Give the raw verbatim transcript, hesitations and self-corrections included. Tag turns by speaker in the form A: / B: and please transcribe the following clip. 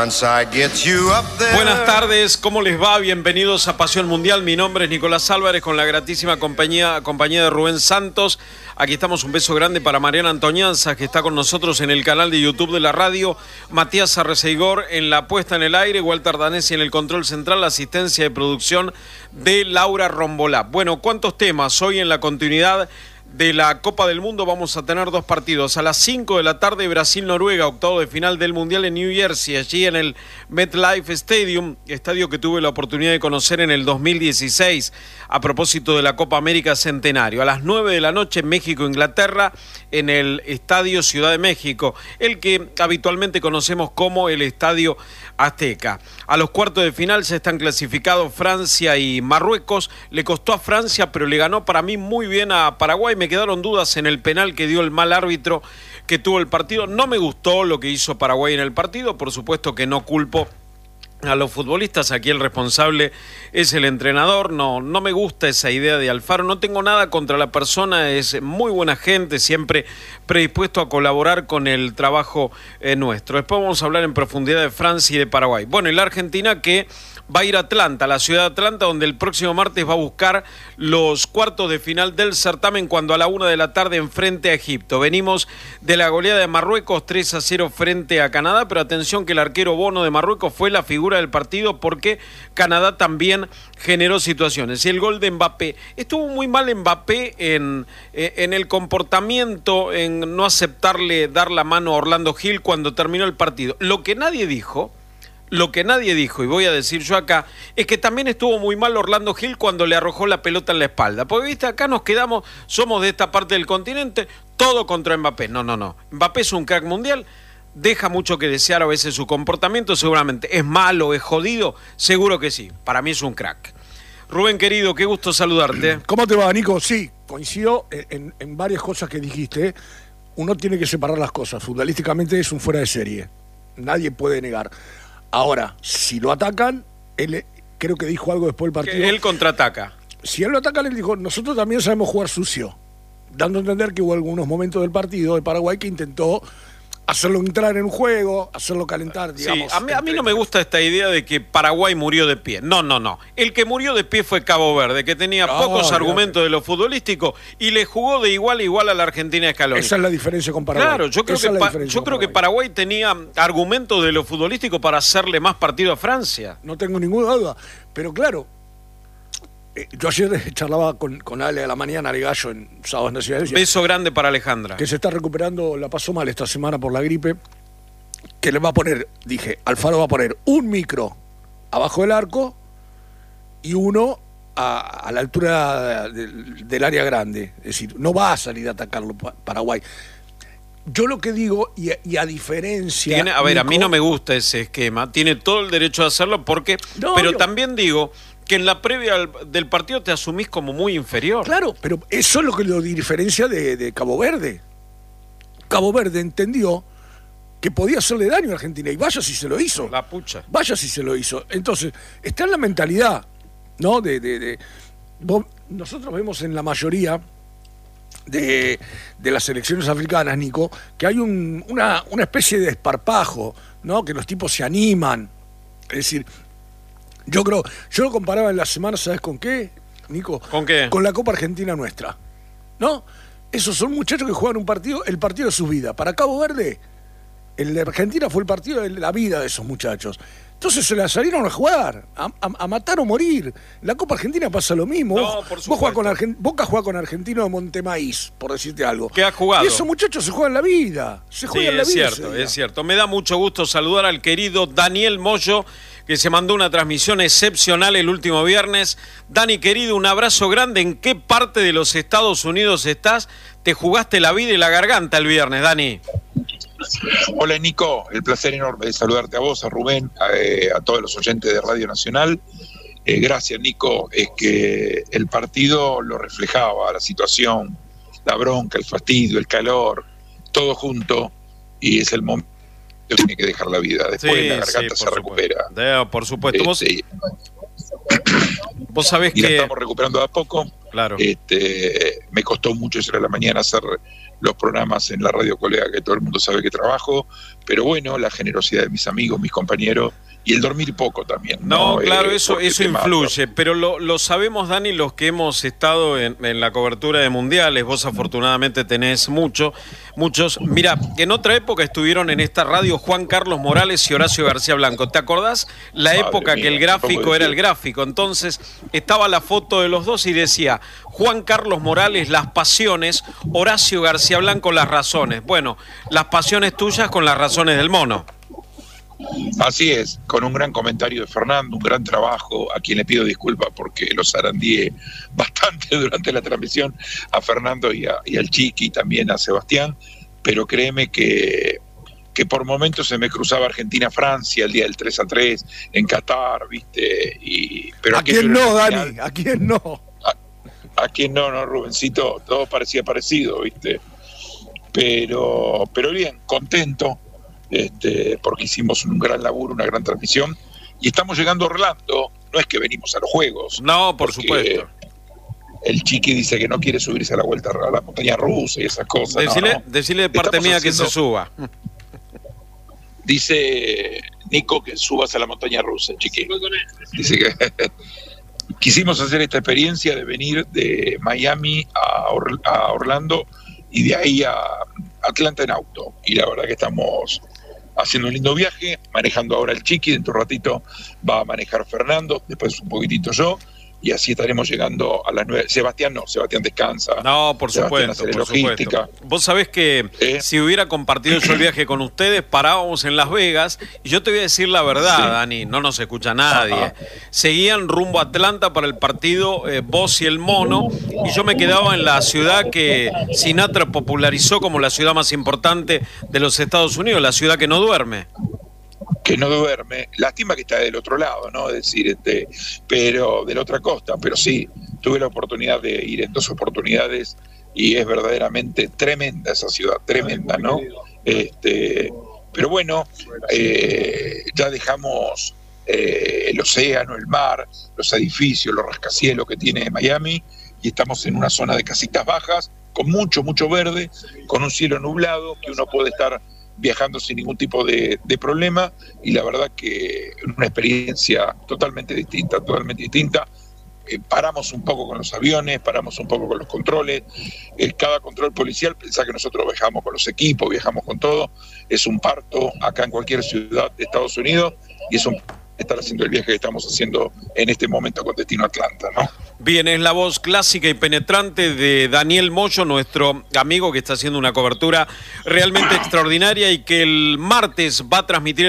A: Buenas tardes, ¿cómo les va? Bienvenidos a Pasión Mundial. Mi nombre es Nicolás Álvarez con la gratísima compañía, compañía de Rubén Santos. Aquí estamos, un beso grande para Mariana Antoñanza, que está con nosotros en el canal de YouTube de la radio. Matías Arreceigor en la puesta en el aire, Walter Danesi en el control central, la asistencia de producción de Laura Rombolá. Bueno, ¿cuántos temas? Hoy en la continuidad de la Copa del Mundo vamos a tener dos partidos. A las cinco de la tarde, Brasil-Noruega, octavo de final del Mundial en New Jersey, allí en el MetLife Stadium, estadio que tuve la oportunidad de conocer en el dos mil dieciséis a propósito de la Copa América Centenario. A las nueve de la noche, México-Inglaterra, en el Estadio Ciudad de México, el que habitualmente conocemos como el Estadio Azteca. A los cuartos de final se están clasificados Francia y Marruecos. Le costó a Francia, pero le ganó para mí muy bien a Paraguay. Me quedaron dudas en el penal que dio el mal árbitro que tuvo el partido. No me gustó lo que hizo Paraguay en el partido. Por supuesto que no culpo a los futbolistas, aquí el responsable es el entrenador. No, no me gusta esa idea de Alfaro. No tengo nada contra la persona, es muy buena gente, siempre predispuesto a colaborar con el trabajo eh, nuestro. Después vamos a hablar en profundidad de Francia y de Paraguay. Bueno, y la Argentina que va a ir a Atlanta, la ciudad de Atlanta, donde el próximo martes va a buscar los cuartos de final del certamen cuando a la una de la tarde enfrente a Egipto. Venimos de la goleada de Marruecos tres a cero frente a Canadá, pero atención que el arquero Bono de Marruecos fue la figura del partido porque Canadá también generó situaciones. Y el gol de Mbappé, estuvo muy mal Mbappé en, en el comportamiento, en no aceptarle dar la mano a Orlando Gil cuando terminó el partido. Lo que nadie dijo Lo que nadie dijo, y voy a decir yo acá, es que también estuvo muy mal Orlando Gil cuando le arrojó la pelota en la espalda. Porque, viste, acá nos quedamos, somos de esta parte del continente, todo contra Mbappé. No, no, no. Mbappé es un crack mundial, deja mucho que desear a veces su comportamiento, seguramente. ¿Es malo, es jodido? Seguro que sí. Para mí es un crack. Rubén, querido, qué gusto saludarte.
B: ¿Cómo te va, Nico? Sí, coincido en, en varias cosas que dijiste. Uno tiene que separar las cosas. Futbolísticamente es un fuera de serie. Nadie puede negar. Ahora, si lo atacan, él creo que dijo algo después del partido.
A: Que él contraataca.
B: Si él lo ataca, él dijo, nosotros también sabemos jugar sucio. Dando a entender que hubo algunos momentos del partido de Paraguay que intentó hacerlo entrar en un juego, hacerlo calentar, digamos.
A: Sí, a mí, a mí no me gusta esta idea de que Paraguay murió de pie. No, no, no. El que murió de pie fue Cabo Verde, que tenía no, pocos no, argumentos no. de lo futbolístico y le jugó de igual a igual a la Argentina de Scaloni.
B: Esa es la diferencia con Paraguay.
A: Claro, yo creo, que, pa yo creo que Paraguay tenía argumentos de lo futbolístico para hacerle más partido a Francia.
B: No tengo ninguna duda. Pero claro, eh, yo ayer charlaba con, con Ale a la mañana, Ale Gallo, en Sábados Nacionales.
A: Beso grande para Alejandra.
B: Que se está recuperando, la pasó mal esta semana por la gripe. Que le va a poner, dije, Alfaro va a poner un micro abajo del arco y uno a, a la altura de, del área grande. Es decir, no va a salir a atacarlo Paraguay. Yo lo que digo, y a, y a diferencia...
A: Tiene, a ver,
B: Nico,
A: a mí no me gusta ese esquema. Tiene todo el derecho a hacerlo porque... No, pero yo... también digo que en la previa del partido te asumís como muy inferior.
B: Claro, pero eso es lo que lo diferencia de, de Cabo Verde. Cabo Verde entendió que podía hacerle daño a Argentina, y vaya si se lo hizo.
A: La pucha.
B: Vaya si se lo hizo. Entonces, está en la mentalidad, ¿no? De, de, de vos, nosotros vemos en la mayoría de, de las selecciones africanas, Nico, que hay un, una, una especie de desparpajo, ¿no? Que los tipos se animan. Es decir, yo creo, yo lo comparaba en la semana, ¿sabes con qué, Nico?
A: ¿Con qué?
B: Con la Copa Argentina nuestra, ¿no? Esos son muchachos que juegan un partido, el partido de su vida. Para Cabo Verde, el de Argentina fue el partido de la vida de esos muchachos. Entonces se la salieron a jugar, a, a, a matar o morir. En la Copa Argentina pasa lo mismo.
A: No,
B: vos,
A: por
B: vos jugás con Argent Boca juega con Argentino de Montemaíz, por decirte algo.
A: ¿Qué ha jugado?
B: Y esos muchachos se juegan la vida. Se juegan
A: sí,
B: la
A: es
B: vida.
A: Cierto, es cierto. Me da mucho gusto saludar al querido Daniel Moyo, que se mandó una transmisión excepcional el último viernes. Dani, querido, un abrazo grande. ¿En qué parte de los Estados Unidos estás? Te jugaste la vida y la garganta el viernes, Dani.
C: Hola, Nico, el placer enorme de saludarte a vos, a Rubén, a, eh, a todos los oyentes de Radio Nacional. Eh, gracias, Nico. Es que el partido lo reflejaba, la situación, la bronca, el fastidio, el calor, todo junto, y es el momento que tiene que dejar la vida. Después
A: sí,
C: la garganta
A: sí,
C: se recupera.
A: De, por supuesto. ¿Vos,
C: este,
A: vos sabés
C: y
A: que...
C: la estamos recuperando de a poco.
A: Claro.
C: Este, me costó mucho ayer a la mañana hacer los programas en la radio colega que todo el mundo sabe que trabajo, pero bueno, la generosidad de mis amigos, mis compañeros, y el dormir poco también.
A: No,
C: no
A: claro,
C: eh,
A: eso, eso influye, mata. Pero lo, lo sabemos, Dani, los que hemos estado en, en la cobertura de mundiales, vos afortunadamente tenés mucho, muchos. Mira, en otra época estuvieron en esta radio Juan Carlos Morales y Horacio García Blanco. ¿Te acordás? La Madre época mía, que el gráfico era el gráfico, entonces estaba la foto de los dos y decía Juan Carlos Morales, las pasiones, Horacio García Blanco, las razones. Bueno, las pasiones tuyas con las razones del mono.
C: Así es, con un gran comentario de Fernando, un gran trabajo, a quien le pido disculpas porque los zarandié bastante durante la transmisión, a Fernando y, a, y al Chiqui, también a Sebastián, pero créeme que, que por momentos se me cruzaba Argentina-Francia, el día del tres a tres, en Qatar, ¿viste? Y, pero
B: ¿A quién no, Dani? ¿A quién no?
C: A, a quién no, no, Rubencito, todo parecía parecido, ¿viste? Pero, pero bien, contento. Este, porque hicimos un gran laburo, una gran transmisión, y estamos llegando a Orlando, no es que venimos a los juegos.
A: No, por supuesto.
C: El Chiqui dice que no quiere subirse a la vuelta a la montaña rusa y esas cosas.
A: Decile,
C: no, no.
A: decile de parte estamos mía haciendo, que se suba.
C: Dice Nico que subas a la montaña rusa, Chiqui. Dice que quisimos hacer esta experiencia de venir de Miami a, Or- a Orlando y de ahí a Atlanta en auto. Y la verdad que estamos haciendo un lindo viaje, manejando ahora el Chiqui, dentro de un ratito va a manejar Fernando, después un poquitito yo, y así estaremos llegando a las nueve. Sebastián no, Sebastián descansa.
A: No, por
C: Sebastián
A: supuesto, por
C: logística.
A: supuesto. Vos sabés que ¿Eh? si hubiera compartido yo el viaje con ustedes, parábamos en Las Vegas, y yo te voy a decir la verdad, sí. Dani, no nos escucha nadie. Ajá. Seguían rumbo a Atlanta para el partido eh, vos y el Mono, y yo me quedaba en la ciudad que Sinatra popularizó como la ciudad más importante de los Estados Unidos, la ciudad que no duerme.
C: Que no duerme, lástima que está del otro lado, ¿no? Es decir, este, pero de la otra costa, pero sí, tuve la oportunidad de ir en dos oportunidades y es verdaderamente tremenda esa ciudad, tremenda, ¿no? Este, pero bueno, eh, ya dejamos eh, el océano, el mar, los edificios, los rascacielos que tiene Miami y estamos en una zona de casitas bajas, con mucho, mucho verde, con un cielo nublado, que uno puede estar viajando sin ningún tipo de, de problema, y la verdad que una experiencia totalmente distinta, totalmente distinta. Eh, paramos un poco con los aviones, paramos un poco con los controles, eh, cada control policial, pensá que nosotros viajamos con los equipos, viajamos con todo, es un parto acá en cualquier ciudad de Estados Unidos, y es un estar haciendo el viaje que estamos haciendo en este momento con destino a Atlanta, ¿no?
A: Bien, es la voz clásica y penetrante de Daniel Moyo, nuestro amigo que está haciendo una cobertura realmente extraordinaria y que el martes va a transmitir